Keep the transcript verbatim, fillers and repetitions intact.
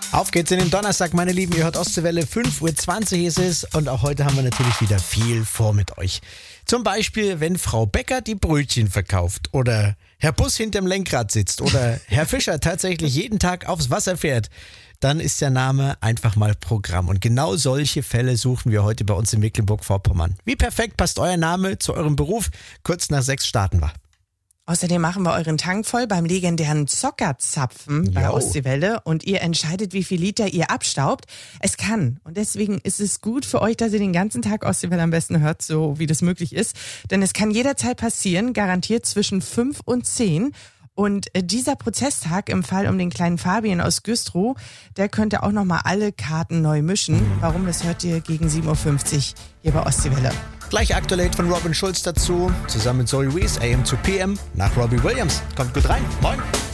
Auf geht's in den Donnerstag, meine Lieben. Ihr hört Ostseewelle, fünf Uhr zwanzig ist es und auch heute haben wir natürlich wieder viel vor mit euch. Zum Beispiel, wenn Frau Bäcker die Brötchen verkauft oder Herr Bus hinterm Lenkrad sitzt oder Herr Fischer tatsächlich jeden Tag aufs Wasser fährt, dann ist der Name einfach mal Programm. Und genau solche Fälle suchen wir heute bei uns in Mecklenburg-Vorpommern. Wie perfekt passt euer Name zu eurem Beruf? Kurz nach sechs starten wir. Außerdem machen wir euren Tank voll beim legendären Zockerzapfen bei Jo. Ostseewelle und ihr entscheidet, wie viel Liter ihr abstaubt. Es kann und deswegen ist es gut für euch, dass ihr den ganzen Tag Ostseewelle am besten hört, so wie das möglich ist. Denn es kann jederzeit passieren, garantiert zwischen fünf und zehn. Und dieser Prozesstag im Fall um den kleinen Fabian aus Güstrow, der könnte auch nochmal alle Karten neu mischen. Warum, das hört ihr gegen sieben Uhr fünfzig hier bei Ostseewelle. Gleich Aktuell von Robin Schulz dazu, zusammen mit Zoe Wees, A M zu P M, nach Robbie Williams. Kommt gut rein. Moin.